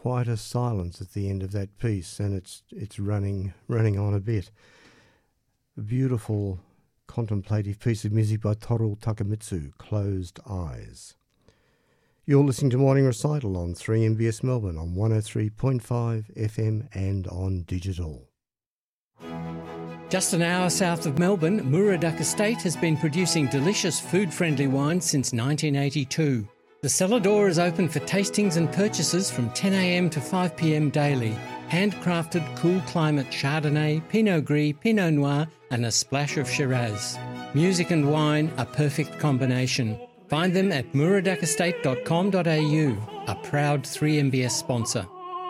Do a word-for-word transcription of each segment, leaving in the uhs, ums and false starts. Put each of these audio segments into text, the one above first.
quite a silence at the end of that piece, and it's it's running running on a bit. A beautiful contemplative piece of music by Toru Takemitsu, Closed Eyes. You're listening to Morning Recital on three M B S Melbourne on one oh three point five F M and on digital. Just an hour south of Melbourne, Muraduck Estate has been producing delicious food-friendly wine since nineteen eighty-two. The cellar door is open for tastings and purchases from ten a m to five p m daily. Handcrafted cool climate Chardonnay, Pinot Gris, Pinot Noir and a splash of Shiraz. Music and wine, a perfect combination. Find them at muraduck estate dot com dot a u, a proud three M B S sponsor.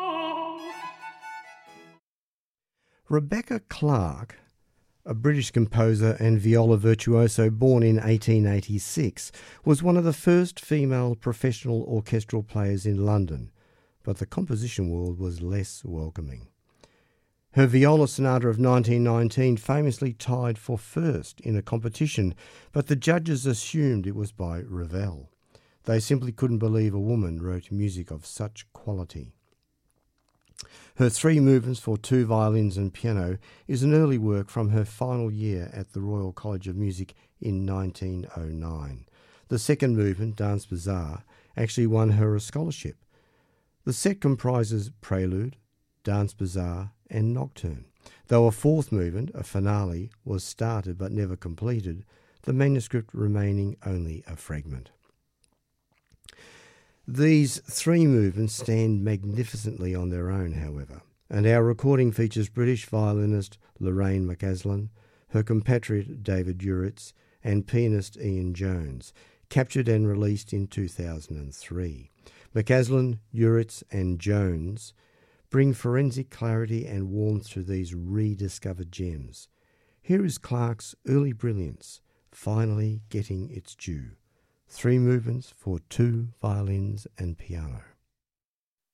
Rebecca Clark, a British composer and viola virtuoso born in eighteen eighty-six, was one of the first female professional orchestral players in London, but the composition world was less welcoming. Her viola sonata of nineteen nineteen famously tied for first in a competition, but the judges assumed it was by Ravel. They simply couldn't believe a woman wrote music of such quality. Her three movements for two violins and piano is an early work from her final year at the Royal College of Music in nineteen oh nine. The second movement, Danse Bizarre, actually won her a scholarship. The set comprises prelude, Danse Bizarre and nocturne. Though a fourth movement, a finale, was started but never completed, the manuscript remaining only a fragment. These three movements stand magnificently on their own, however, and our recording features British violinist Lorraine McCaslin, her compatriot David Uritz, and pianist Ian Jones, captured and released in two thousand three. McCaslin, Uritz and Jones bring forensic clarity and warmth to these rediscovered gems. Here is Clark's early brilliance, finally getting its due. Three movements for two violins and piano.